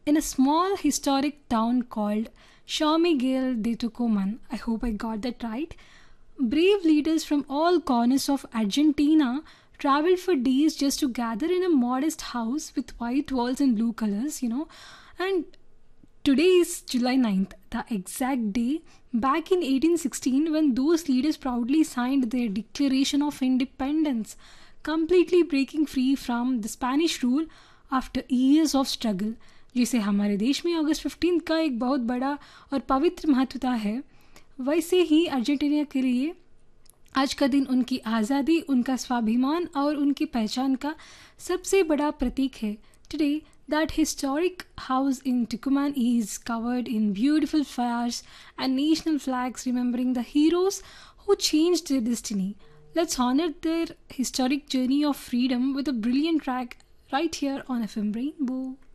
in a small historic town called San Miguel de Tucumán. I hope I got that right. Brave leaders from all corners of Argentina traveled for days just to gather in a modest house with white walls and blue colors. And today is July 9th, the exact day back in 1816 when those leaders proudly signed their Declaration of Independence, completely breaking free from the Spanish rule after years of struggle. जैसे हमारे देश में अगस्त 15 का एक बहुत बड़ा और पवित्र महत्वता है, वैसे ही अर्जेंटीना के लिए आज का दिन उनकी आज़ादी, उनका स्वाभिमान और उनकी पहचान का सबसे बड़ा प्रतीक है. Today, that historic house in Tucumán is covered in beautiful flowers and national flags remembering the heroes who changed their destiny. Let's honor their historic journey of freedom with a brilliant track right here on FM Rainbow.